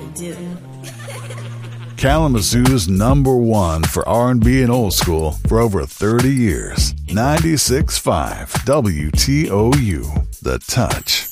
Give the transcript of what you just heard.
do. Kalamazoo's #1 for R&B and old school for over 30 years. 96.5 WTOU, The Touch.